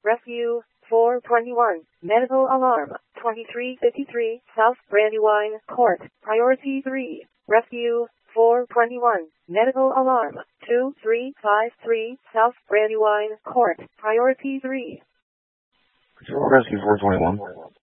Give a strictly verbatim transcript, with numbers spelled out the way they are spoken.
Rescue four twenty-one, medical alarm, twenty-three fifty-three, South Brandywine Court, priority three. Rescue four twenty-one, medical alarm, two three five three, South Brandywine Court, priority three. Rescue four twenty-one.